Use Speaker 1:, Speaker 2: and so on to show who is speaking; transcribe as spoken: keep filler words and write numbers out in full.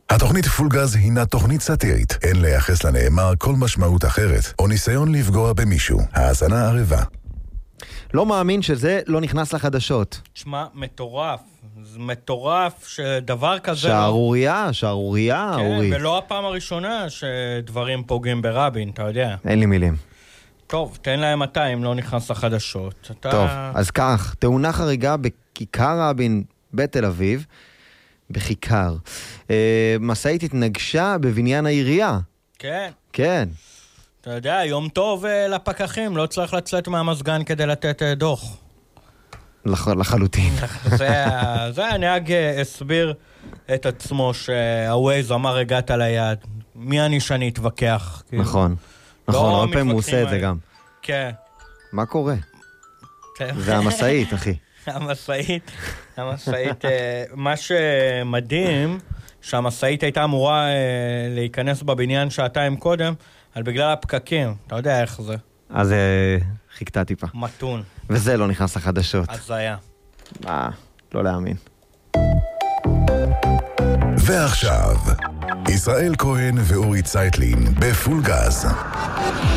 Speaker 1: התוכנית פולגז הינה תוכנית סאטירית. אין לייחס לנאמר כל משמעות אחרת, או ניסיון לפגוע במישהו. האזנה ערבה.
Speaker 2: לא מאמין שזה לא נכנס לחדשות.
Speaker 3: תשמע, מטורף. זה מטורף שדבר כזה...
Speaker 2: שערוריה, שערוריה,
Speaker 3: כן,
Speaker 2: אורי.
Speaker 3: ולא הפעם הראשונה שדברים פוגעים ברבין, אתה יודע.
Speaker 2: אין לי מילים.
Speaker 3: טוב, תן להם מתי אם לא נכנס לחדשות. אתה...
Speaker 2: טוב, אז כך, תאונה חריגה בכיכר רבין בתל אביב, בכיכר. אה, מסעית התנגשה בבניין העירייה.
Speaker 3: כן.
Speaker 2: כן.
Speaker 3: אתה יודע, יום טוב uh, לפקחים, לא צריך לצאת מהמסגן כדי לתת uh, דוח.
Speaker 2: לח... לחלוטין.
Speaker 3: זה, זה הנהג uh, הסביר את עצמו שהווייז אמר הגעת ליד. מי אני שאני אתווכח?
Speaker 2: נכון. נכון, הרבה פעמים הוא עושה את זה גם.
Speaker 3: כן.
Speaker 2: מה קורה? זה המסעית, אחי.
Speaker 3: המסעית, המסעית, מה שמדהים, שהמסעית הייתה אמורה להיכנס בבניין שעתיים קודם, אבל בגלל הפקקים, אתה יודע איך זה.
Speaker 2: אז חיכתה טיפה.
Speaker 3: מתון.
Speaker 2: וזה לא נכנס לחדשות.
Speaker 3: אז זה היה.
Speaker 2: מה, לא להאמין.
Speaker 1: ועכשיו, ישראל כהן ואורי צייטלין בפול גז.